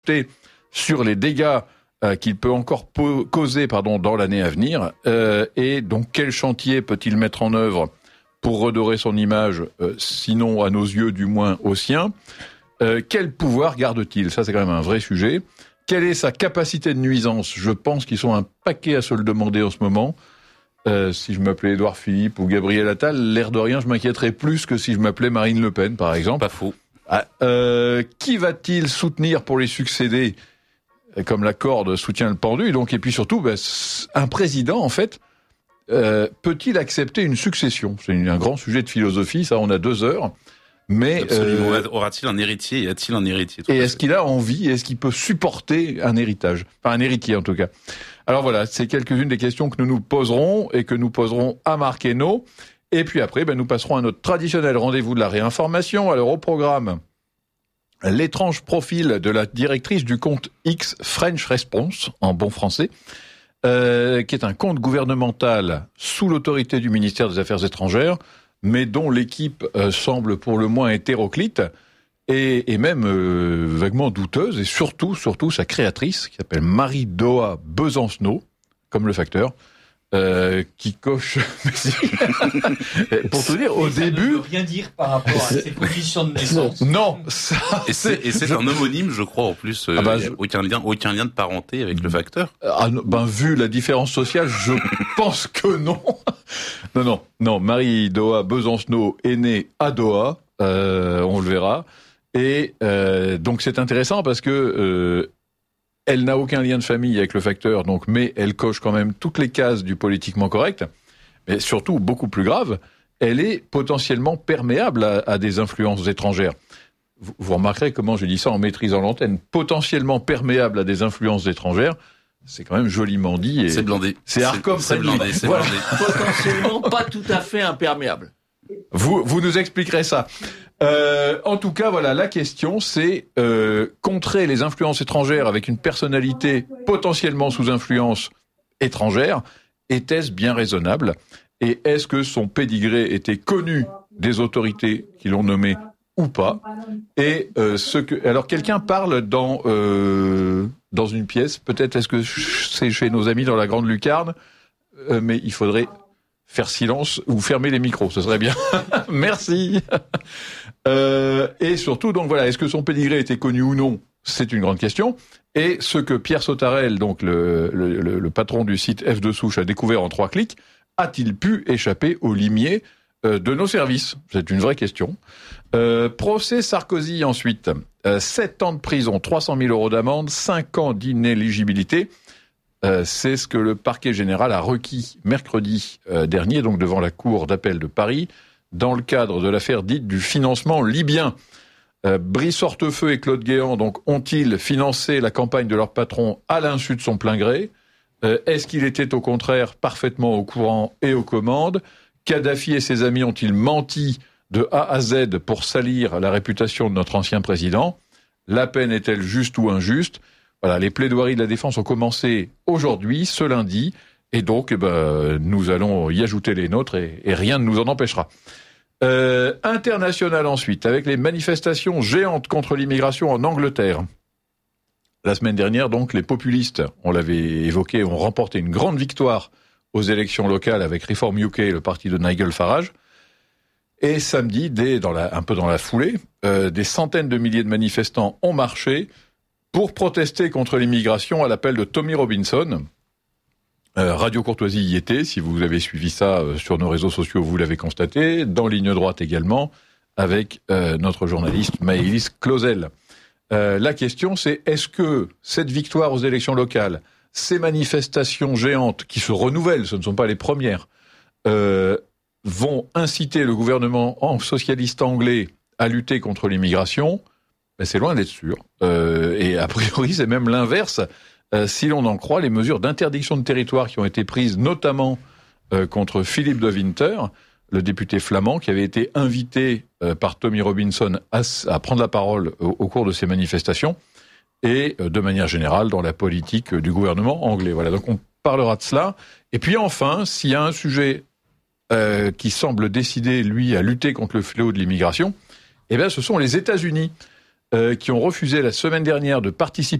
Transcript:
sur les dégâts qu'il peut encore causer dans l'année à venir. Et donc, quel chantier peut-il mettre en œuvre pour redorer son image, sinon à nos yeux, du moins aux siens? Quel pouvoir garde-t-il? Ça, c'est quand même un vrai sujet. Quelle est sa capacité de nuisance? Je pense qu'ils sont un paquet à se le demander en ce moment. Si je m'appelais Édouard Philippe ou Gabriel Attal, l'air de rien, je m'inquiéterais plus que si je m'appelais Marine Le Pen, par exemple. Pas faux. Qui va-t-il soutenir pour les succéder, comme la corde soutient le pendu? Donc, et puis surtout, un président, en fait, peut-il accepter une succession? C'est un grand sujet de philosophie, ça, on a 2 heures. Mais aura-t-il un héritier? Y a-t-il un héritier? Et est-ce qu'il a envie? Est-ce qu'il peut supporter un héritage? Enfin, un héritier, en tout cas. Alors voilà, c'est quelques-unes des questions que nous nous poserons et que nous poserons à Marc Hainaut. Et puis après, nous passerons à notre traditionnel rendez-vous de la réinformation. Alors au programme, l'étrange profil de la directrice du compte X French Response, en bon français, qui est un compte gouvernemental sous l'autorité du ministère des Affaires étrangères, mais dont l'équipe semble pour le moins hétéroclite et même vaguement douteuse, et surtout sa créatrice, qui s'appelle Marie-Doa Besancenot, comme le facteur, qui coche... Pour te dire, au début... Ça ne veut rien dire par rapport à ses conditions de naissance. Non, ça... c'est un homonyme, je crois, en plus. Aucun lien de parenté avec le facteur. Vu la différence sociale, je pense que non. Non. Marie-Doa Besancenot est née à Doha, on le verra. Et donc c'est intéressant parce que... elle n'a aucun lien de famille avec le facteur, mais elle coche quand même toutes les cases du politiquement correct. Mais surtout, beaucoup plus grave, elle est potentiellement perméable à des influences étrangères. Vous remarquerez comment je dis ça en maîtrisant l'antenne. Potentiellement perméable à des influences étrangères, c'est quand même joliment dit. Et c'est blindé. C'est hardcore. C'est blindé. Voilà. Potentiellement pas tout à fait imperméable. Vous nous expliquerez ça. En tout cas, voilà, la question, c'est contrer les influences étrangères avec une personnalité potentiellement sous influence étrangère. Était-ce bien raisonnable? Et est-ce que son pédigré était connu des autorités qui l'ont nommé ou pas? Et alors quelqu'un parle dans une pièce. Peut-être est-ce que c'est chez nos amis dans la Grande Lucarne, mais il faudrait faire silence ou fermer les micros, ce serait bien. Merci. Et surtout, donc voilà, est-ce que son pédigré était connu ou non? C'est une grande question. Et ce que Pierre Sautarel, donc le patron du site F2 Souche, a découvert en 3 clics, a-t-il pu échapper au limier de nos services? C'est une vraie question. Procès Sarkozy ensuite. 7 ans de prison, 300 000 euros d'amende, 5 ans d'inéligibilité. C'est ce que le parquet général a requis mercredi dernier, donc devant la cour d'appel de Paris, dans le cadre de l'affaire dite du financement libyen. Brice Hortefeux et Claude Guéant donc ont-ils financé la campagne de leur patron à l'insu de son plein gré? Est-ce qu'il était au contraire parfaitement au courant et aux commandes? Kadhafi et ses amis ont-ils menti de A à Z pour salir la réputation de notre ancien président? La peine est-elle juste ou injuste? Voilà, les plaidoiries de la défense ont commencé aujourd'hui, ce lundi, et donc nous allons y ajouter les nôtres et rien ne nous en empêchera. International ensuite, avec les manifestations géantes contre l'immigration en Angleterre. La semaine dernière, donc, les populistes, on l'avait évoqué, ont remporté une grande victoire aux élections locales avec Reform UK, le parti de Nigel Farage. Et samedi, un peu dans la foulée, des centaines de milliers de manifestants ont marché pour protester contre l'immigration à l'appel de Tommy Robinson. Radio Courtoisie y était, si vous avez suivi ça sur nos réseaux sociaux, vous l'avez constaté, dans Ligne Droite également, avec notre journaliste Maëlys Clausel. La question, c'est est-ce que cette victoire aux élections locales, ces manifestations géantes qui se renouvellent, ce ne sont pas les premières, vont inciter le gouvernement socialiste anglais à lutter contre l'immigration? C'est loin d'être sûr. Et a priori, c'est même l'inverse. Si l'on en croit les mesures d'interdiction de territoire qui ont été prises, notamment contre Philippe de Winter, le député flamand, qui avait été invité par Tommy Robinson à prendre la parole au cours de ces manifestations, et de manière générale dans la politique du gouvernement anglais. Voilà, donc on parlera de cela. Et puis enfin, s'il y a un sujet qui semble décider, lui, à lutter contre le fléau de l'immigration, ce sont les États-Unis. qui ont refusé la semaine dernière de participer